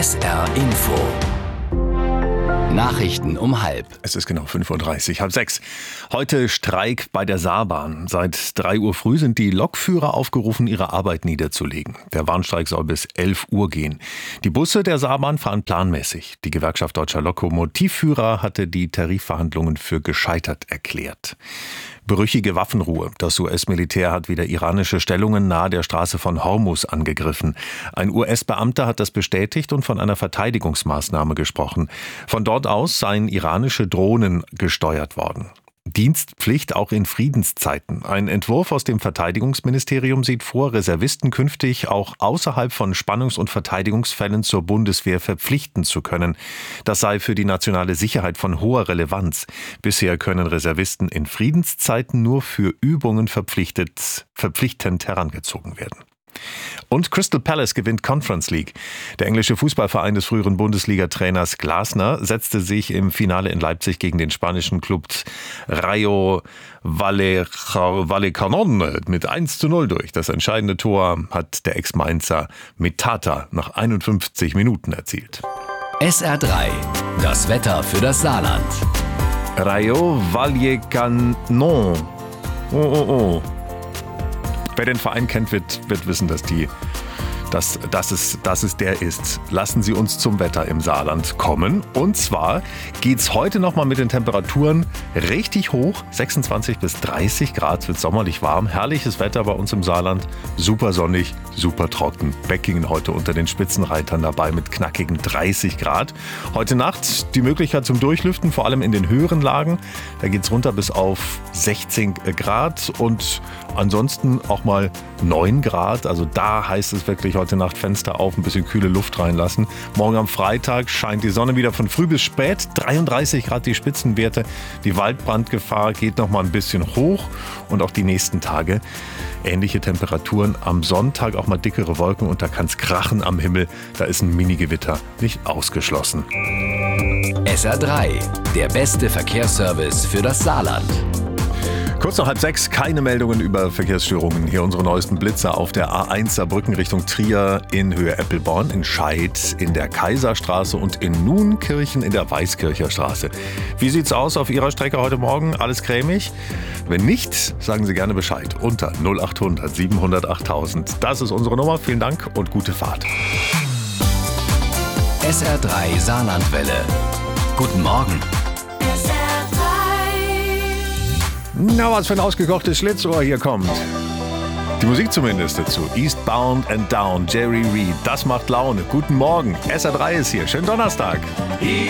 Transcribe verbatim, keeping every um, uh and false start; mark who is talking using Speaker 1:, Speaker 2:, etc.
Speaker 1: S R Info. Nachrichten um halb.
Speaker 2: Es ist genau fünf Uhr dreißig, halb sechs. Heute Streik bei der Saarbahn. Seit drei Uhr früh sind die Lokführer aufgerufen, ihre Arbeit niederzulegen. Der Warnstreik soll bis elf Uhr gehen. Die Busse der Saarbahn fahren planmäßig. Die Gewerkschaft Deutscher Lokomotivführer hatte die Tarifverhandlungen für gescheitert erklärt. Brüchige Waffenruhe. Das U S-Militär hat wieder iranische Stellungen nahe der Straße von Hormuz angegriffen. Ein U S-Beamter hat das bestätigt und von einer Verteidigungsmaßnahme gesprochen. Von dort aus seien iranische Drohnen gesteuert worden. Dienstpflicht auch in Friedenszeiten. Ein Entwurf aus dem Verteidigungsministerium sieht vor, Reservisten künftig auch außerhalb von Spannungs- und Verteidigungsfällen zur Bundeswehr verpflichten zu können. Das sei für die nationale Sicherheit von hoher Relevanz. Bisher können Reservisten in Friedenszeiten nur für Übungen verpflichtet, verpflichtend herangezogen werden. Und Crystal Palace gewinnt Conference League. Der englische Fußballverein des früheren Bundesliga-Trainers Glasner setzte sich im Finale in Leipzig gegen den spanischen Club Rayo Vallecano mit eins zu null durch. Das entscheidende Tor hat der Ex-Mainzer Metata nach einundfünfzig Minuten erzielt.
Speaker 1: S R drei, das Wetter für das Saarland.
Speaker 2: Rayo Vallecano. Oh, oh, oh. Wer den Verein kennt, wird, wird wissen, dass, die, dass, dass, es, dass es der ist. Lassen Sie uns zum Wetter im Saarland kommen. Und zwar geht es heute nochmal mit den Temperaturen richtig hoch. sechsundzwanzig bis dreißig Grad, wird sommerlich warm. Herrliches Wetter bei uns im Saarland. Super sonnig, super trocken. Beckingen heute unter den Spitzenreitern dabei mit knackigen dreißig Grad. Heute Nacht die Möglichkeit zum Durchlüften, vor allem in den höheren Lagen. Da geht es runter bis auf sechzehn Grad und ansonsten auch mal neun Grad. Also da heißt es wirklich heute Nacht Fenster auf, ein bisschen kühle Luft reinlassen. Morgen am Freitag scheint die Sonne wieder von früh bis spät. dreiunddreißig Grad die Spitzenwerte. Die Waldbrandgefahr geht noch mal ein bisschen hoch. Und auch die nächsten Tage ähnliche Temperaturen. Am Sonntag auch mal dickere Wolken und da kann es krachen am Himmel. Da ist ein Mini-Gewitter nicht ausgeschlossen.
Speaker 1: S R drei, der beste Verkehrsservice für das Saarland.
Speaker 2: Kurz nach halb sechs, keine Meldungen über Verkehrsstörungen. Hier unsere neuesten Blitzer auf der A eins Saarbrücken Richtung Trier in Höhe Eppelborn, in Scheid, in der Kaiserstraße und in Nuenkirchen in der Weißkircher Straße. Wie sieht's aus auf Ihrer Strecke heute Morgen? Alles cremig? Wenn nicht, sagen Sie gerne Bescheid unter null acht hundert siebenhundert achttausend. Das ist unsere Nummer. Vielen Dank und gute Fahrt.
Speaker 1: S R drei Saarlandwelle. Guten Morgen.
Speaker 2: Na, was für ein ausgekochtes Schlitzohr hier kommt. Die Musik zumindest dazu. Eastbound and Down, Jerry Reed. Das macht Laune. Guten Morgen. S R drei ist hier. Schönen Donnerstag.